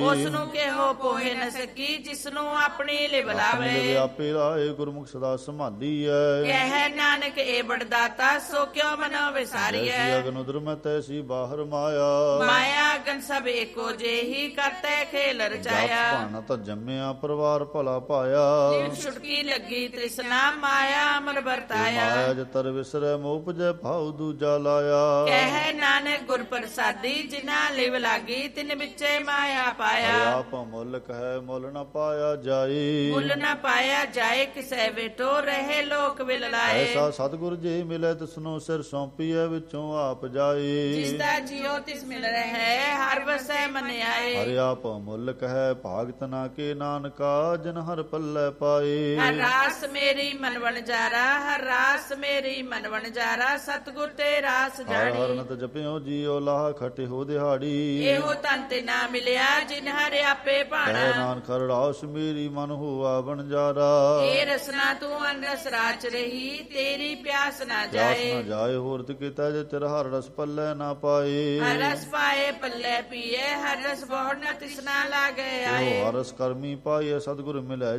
ਉਸ ਨੂੰ ਕਿਹੋ ਪੋਹੇ ਨ ਸਕੀ, ਜਿਸ ਨੂੰ ਆਪਣੀ ਲਿਵ ਲਾਵੇ। ਆਪੇ ਰਾਏ ਗੁਰਮੁਖ ਸਦਾ ਸੰਭਾਲੀਐ, ਕਹਿ ਨਾਨਕ ਏ ਬੜਦਾਤਾ, ਸੋ ਕਿਉ ਮਨੋ ਵਿਸਾਰੀਐ। ਅਗਨ ਉਦਰ ਮੈਂ ਤੈਸੀ ਬਾਹਰ ਮਾਇਆ, ਮਾਇਆ ਅਗਨ ਸਭ ਏਕੋ ਜਿਹੀ, ਕਰਤੇ ਖੇਲ ਰਚਾਇਆ। ਭਾਣਾ ਤਾਂ ਜੰਮਿਆ ਪਰਿਵਾਰ ਭਲਾ ਪਾਇਆ, ਜਿਵ ਛੁਟਕੀ ਲੱਗੀ ਤ੍ਰਿਸ਼ਨਾ, ਮਾਇਆ ਅਮਰ ਵਰਤਾਇਆ। ਮਾਇਆ ਜਤਰ ਵਿਸਰੈ ਮੋਹ ਉਪਜੈ ਭਾਉ ਦੂਜਾ ਲਾਇਆ। ਕਹਿ ਨਾਨਕ ਗੁਰ ਪ੍ਰਸਾਦੀ, ਜਿਨਾ ਲਿਵ ਲਾਗੀ ਤਿਨ ਵਿੱਚੇ ਮਾਇਆ ਪਾਇਆ। ਆਪ ਮੁੱਲ ਕਹੈ ਮੁੱਲ ਨ ਪਾਇਆ ਜਾਈ, ਮੁੱਲ ਨ ਪਾਇਆ ਜਾਏ, ਕਿਸੈ ਵੇਟੋ ਰਹੇ ਲੋਕ ਵਿਲ ਲਾਏ। ਐਸਾ ਸਤਿਗੁਰ ਜੀ ਮਿਲੇ ਤਿਸਨੂੰ ਸਿਰ ਸੌਂਪੀਐ, ਵਿੱਚੋਂ ਆਪ ਜਾਈ। ਜਿਸ ਦਾ ਜਿਉ ਤਿਸ ਮਿਲ ਰਹਿ, ਹਰ ਵਸੈ ਮਨ ਆਏ। ਹਰਿ ਆਪ ਮੁੱਲ ਕਹੈ ਭਾਗਤ ਨਾ ਕੇ ਨਾਨਕਾ, ਜਿਨ ਹਰ ਪੱਲੇ ਪਾਏ। ਹਰ ਰਾਸ ਮੇਰੀ ਮਨ ਵਣਜਾਰਾ, ਹਰ ਰਾਸ ਮੇਰੀ ਮਨ ਵਣਜਾਰਾ, ਸਤਿਗੁਰ ਤੇ ਰਾਸ ਹਰ ਜਾਣੀ। ਹਰਨਤ ਜਪਿਓ ਜੀਉ ਲਾਹ ਖਟੇ ਹੋ ਦਿਹਾੜੀ, ਇਹੋ ਤਨ ਤੇ ਨਾ ਮਿਲਿਆ, ਜਿਨ ਹਰ ਆਪੇ ਭਾਣਾ। ਕਹਿ ਨਾਨਕ ਰਾਸ ਮੇਰੀ ਮਨ ਹੋਆ ਬਣਜਾਰਾ। ਏ ਰਸਨਾ ਤੂੰ ਅਨਰਸ ਰਾਚ ਰਹੀ, ਤੇਰੀ ਪਿਆਸ ਨਾ ਪਿਆਸ ਜਾਏ। ਨਾ ਜਾਏ ਹੋਰ ਤੇ ਕੀਤਾ ਜੇ ਤੇਰਾ ਹਰ ਰਸ ਪੱਲੇ ਨਾ ਪਾਏ। ਹਰ ਰਸ ਪਾਏ ਪੱਲੇ ਪੀਏ, ਹਰ ਰਸ ਬਹੁੜ ਨ ਤਿਸਨਾ ਲਾਗੇ ਆਏ। ਹਰ ਰਸ ਕਰਮੀ ਪਾਈਏ, ਸਤਿਗੁਰ ਮਿਲੇ